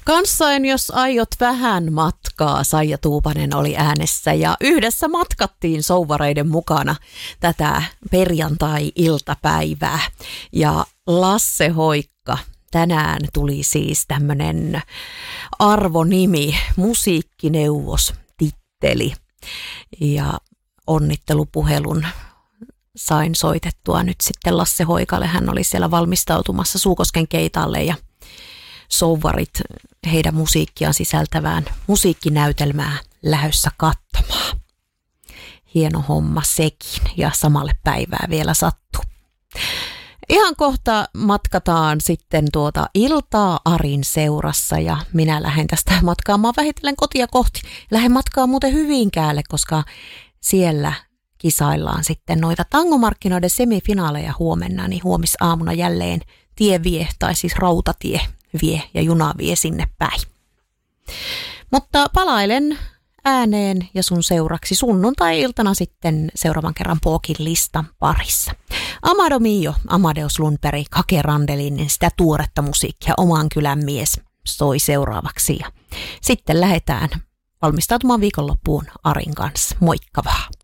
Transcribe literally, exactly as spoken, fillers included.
Kanssain, jos aiot vähän matkaa, Saija Tuupanen oli äänessä ja yhdessä matkattiin souvareiden mukana tätä perjantai-iltapäivää. Ja Lasse Hoikka, tänään tuli siis tämmöinen arvonimi, musiikkineuvos titteli ja onnittelupuhelun sain soitettua nyt sitten Lasse Hoikalle. Hän oli siellä valmistautumassa Suukosken keitaalle ja souvarit heidän musiikkiaan sisältävään musiikkinäytelmää lähdössä katsomaan. Hieno homma sekin ja samalle päivää vielä sattuu. Ihan kohta matkataan sitten tuota iltaa Arin seurassa ja minä lähden tästä matkaamaan vähitellen kotia kohti. Lähden matkaamaan muuten Hyvinkäälle, koska siellä kisaillaan sitten noita tangomarkkinoiden semifinaaleja huomenna, niin huomisaamuna jälleen tie vie, tai siis rautatie vie ja juna vie sinne päin. Mutta palailen ääneen ja sun seuraksi sunnuntai-iltana sitten seuraavan kerran Pookin listan parissa. Amado Mio, Amadeus Lundberg, Kake Randelin, sitä tuoretta musiikkia, Oman kylän mies soi seuraavaksi. Ja sitten lähdetään valmistautumaan viikonloppuun Arin kanssa. Moikka vaan!